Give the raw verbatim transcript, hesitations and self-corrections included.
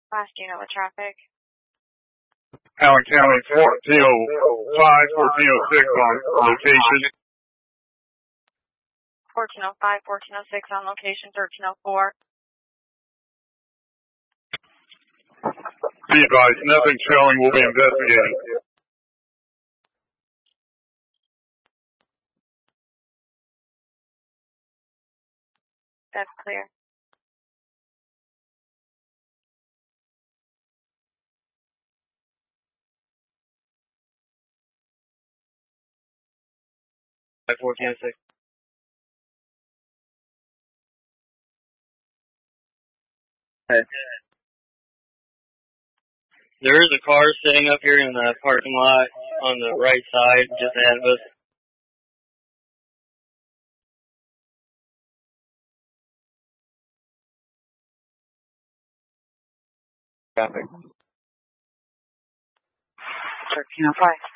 Last unit with traffic. Allen County, fourteen oh five, fourteen oh six on location. fourteen oh five, fourteen oh six on location, thirteen oh four. Be advised, nothing showing, will be investigating. That's clear. fourteen oh six. Okay. There is a car sitting up here in the parking lot on the right side, just ahead of us. Traffic. thirteen oh five.